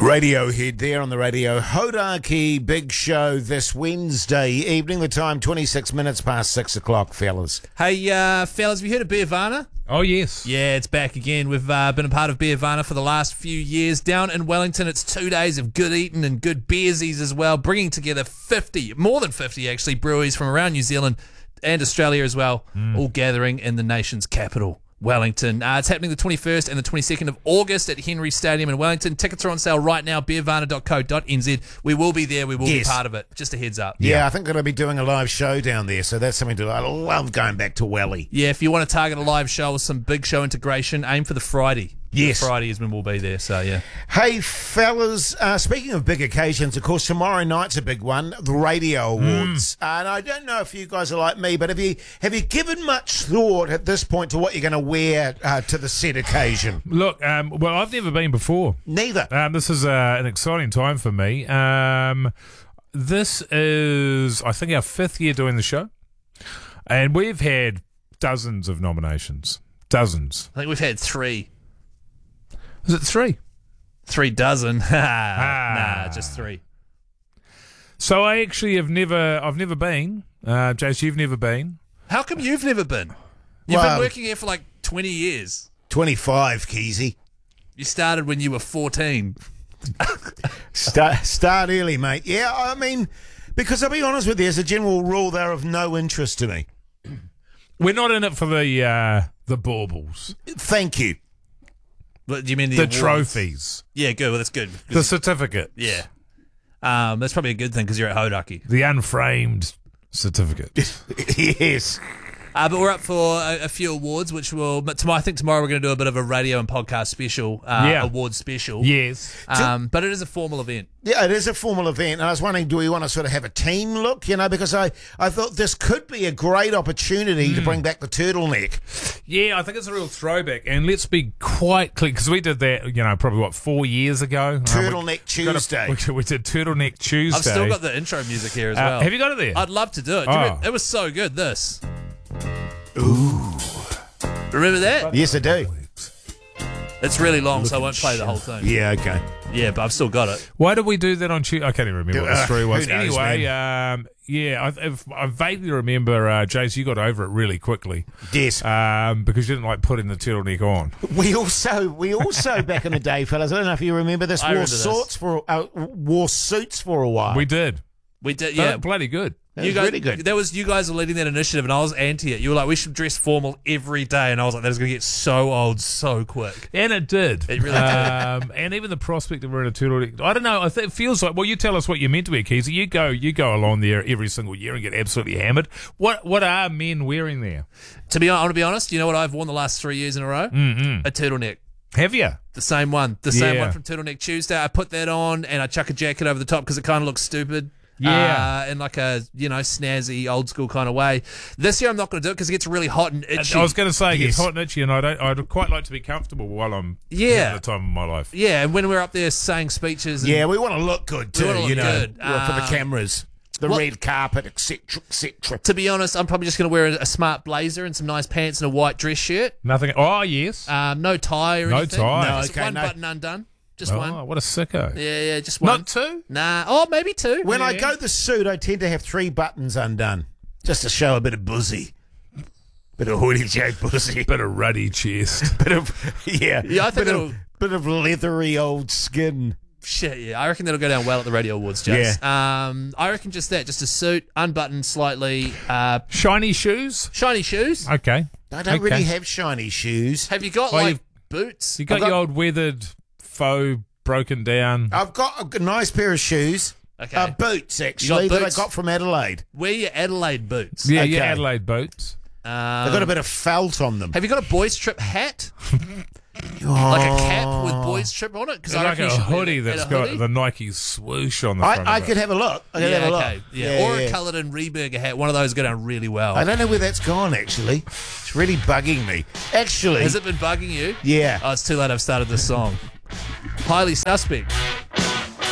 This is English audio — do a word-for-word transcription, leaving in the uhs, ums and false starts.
Radiohead there on the radio. Hodaki Big Show this Wednesday evening. The time twenty-six minutes past six o'clock, fellas. Hey, uh, fellas, have you heard of Beervana? Oh, yes. Yeah, it's back again. We've uh, been a part of Beervana for the last few years. Down in Wellington, it's two days of good eating and good beersies as well, bringing together fifty, more than fifty actually, breweries from around New Zealand and Australia as well, mm. all gathering in the nation's capital, Wellington. Uh, it's happening the twenty-first and the twenty-second of August at Henry Stadium in Wellington. Tickets are on sale right now, beervana dot co dot n z. We will be there. We will yes. be part of it. Just a heads up. Yeah, yeah. I think I'm going to be doing a live show down there, so that's something to do. I love going back to Welly. Yeah, if you want to target a live show with some big show integration, aim for the Friday. Yes. The Friday is when we'll be there, so yeah. Hey, fellas, uh, speaking of big occasions, of course, tomorrow night's a big one, the Radio Awards. Mm. Uh, and I don't know if you guys are like me, but have you have you given much thought at this point to what you're going to wear uh, to the said occasion? Look, um, well, I've never been before. Neither. Um, this is uh, an exciting time for me. Um, this is, I think, our fifth year doing the show. And we've had dozens of nominations. Dozens. I think we've had three. Is it three? Three dozen. ah. Nah, just three. So I actually have never, I've never been. Uh, Jace, you've never been. How come you've never been? You've well, been working here for like twenty years. twenty-five, Keezy. You started when you were fourteen. start, start early, mate. Yeah, I mean, because I'll be honest with you, as a general rule, they're of no interest to me. We're not in it for the uh, the baubles. Thank you. What do you mean the, the awards? Trophies? Yeah, good. Well, that's good. The certificate. Yeah, um, that's probably a good thing because you're at Hodaki. The unframed certificate. Yes. Uh, but we're up for a, a few awards, which will. Tomorrow, I think tomorrow we're going to do a bit of a radio and podcast special, uh, yeah. award special. Yes. Um, but it is a formal event. Yeah, it is a formal event. And I was wondering, do we want to sort of have a team look? You know, because I, I thought this could be a great opportunity mm. to bring back the turtleneck. Yeah, I think it's a real throwback. And let's be quite clear, because we did that, you know, probably, what, four years ago? Turtleneck uh, we, Tuesday. We, we did Turtleneck Tuesday. I've still got the intro music here as uh, well. Have you got it there? I'd love to do it. Oh. Remember, it was so good, this. Ooh. Remember that? Yes, I do. It's really long, so I won't play the whole thing. Yeah, okay. Yeah, but I've still got it. Why did we do that on Tuesday? I can't even remember Uh, what the story was. who knows, Anyway, um, yeah, I, if, I vaguely remember, uh, Jace, you got over it really quickly. Yes. Um, because you didn't like putting the turtleneck on. We also, we also back in the day, fellas, I don't know if you remember this, I wore, remember this. sorts for, uh, wore suits for a while. We did. We did, They yeah. looked bloody good. That you was guys, really good. That was you guys were leading that initiative, and I was anti it. You were like, we should dress formal every day, and I was like, that is going to get so old so quick. And it did. It really um, and even the prospect of wearing a turtleneck. I don't know. I think it feels like, well, you tell us what you're meant to wear, Keezy. You go you go along there every single year and get absolutely hammered. What what are men wearing there? To be, I want to be honest, you know what I've worn the last three years in a row? Mm-mm. A turtleneck. Have you? The same one. The same Yeah. one from Turtleneck Tuesday. I put that on, and I chuck a jacket over the top because it kind of looks stupid. Yeah. Uh, in like a, you know, snazzy, old school kind of way. This year I'm not going to do it because it gets really hot and itchy. I was going to say, it Yes. gets hot and itchy, and I don't, I'd quite like to be comfortable while I'm Yeah. at the time of my life. Yeah, and when we're up there saying speeches. And Yeah, we want to look good too, wanna look you know, good. well, for the Um, cameras, the well- red carpet, et cetera, et cetera. To be honest, I'm probably just going to wear a, a smart blazer and some nice pants and a white dress shirt. Nothing. Oh, yes. Um, no tie or No anything. tie. No, Just okay, one no. button undone. Just oh, one. what a sicko. Yeah, yeah, just one. Not two? Nah. Oh, maybe two. When I Yeah. go the suit, I tend to have three buttons undone, just to show a bit of buzzy. Bit of hoodie jack buzzy. Bit of ruddy chest. Bit of, yeah. Yeah, I think bit it'll- of, bit of leathery old skin. Shit, yeah. I reckon that'll go down well at the Radio Awards, Jace. Um, I reckon just that. Just a suit, unbuttoned slightly, uh, Shiny shoes? shiny shoes. Okay. I don't Okay. really have shiny shoes. Have you got, Well, like, you've- boots? You got, I've got- your old weathered faux broken down. I've got a nice pair of shoes. Okay. Uh, boots, actually, that I boots? got from Adelaide. Wear your Adelaide boots. yeah, okay. yeah, Adelaide boots. Um, They've got a bit of felt on them. Have you got a boys trip hat? Like a cap with boys trip on it? Because I Like reckon a you should wear hoodie that. that's And a got hoodie? the Nike swoosh on the front I, I of could it. have a look. I could Yeah, have a okay. look. Yeah. Or a coloured and Reberger hat. One of those go down really well. I don't know where that's gone, actually. It's really bugging me. Actually, Has it been bugging you? yeah. Oh, it's too late. I've started this song. Highly suspect.